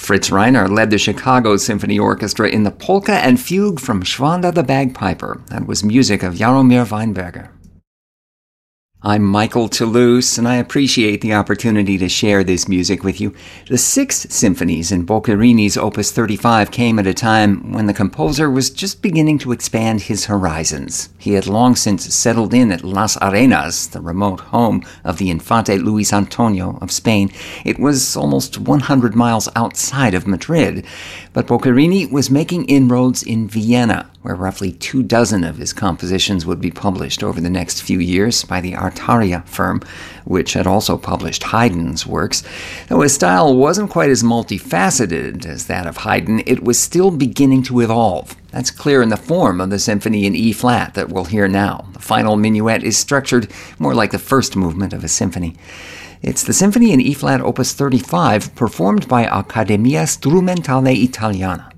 Fritz Reiner led the Chicago Symphony Orchestra in the Polka and Fugue from Schwanda the Bagpiper. That was music of Jaromir Weinberger. I'm Michael Toulouse, and I appreciate the opportunity to share this music with you. The 6 symphonies in Boccherini's Opus 35 came at a time when the composer was just beginning to expand his horizons. He had long since settled in at Las Arenas, the remote home of the Infante Luis Antonio of Spain. It was almost 100 miles outside of Madrid, but Boccherini was making inroads in Vienna, where roughly 24 of his compositions would be published over the next few years by the Artaria firm, which had also published Haydn's works. Though his style wasn't quite as multifaceted as that of Haydn, it was still beginning to evolve. That's clear in the form of the symphony in E-flat that we'll hear now. The final minuet is structured more like the first movement of a symphony. It's the Symphony in E-flat Opus 35, performed by Accademia Strumentale Italiana.